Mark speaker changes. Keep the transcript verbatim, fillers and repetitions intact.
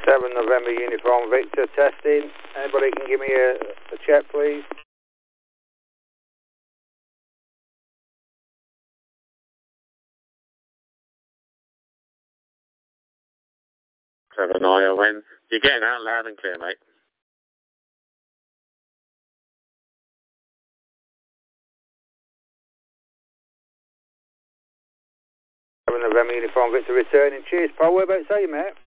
Speaker 1: seven November Uniform Victor testing. Anybody can give me a, a check, please?
Speaker 2: seven I O N. You're getting out loud and clear, mate.
Speaker 1: seven November Uniform Victor returning. Cheers, pal. Whereabouts are you, mate?